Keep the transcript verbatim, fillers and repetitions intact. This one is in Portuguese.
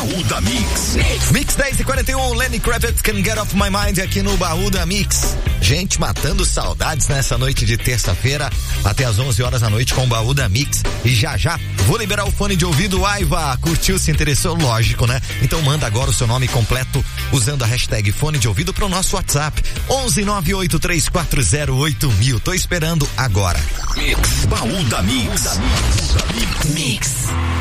Baú da Mix. Mix, Mix dez e quarenta e um, Lenny Kravitz Can Get Off My Mind aqui no Baú da Mix. Gente, matando saudades nessa noite de terça-feira até às onze horas da noite com o Baú da Mix. E já já vou liberar o fone de ouvido. Aiva, curtiu, se interessou? Lógico, né? Então manda agora o seu nome completo usando a hashtag fone de ouvido pro nosso WhatsApp onze nove oito três quatro zero oito mil. Tô esperando agora. Mix, Baú da Mix. Mix. Mix.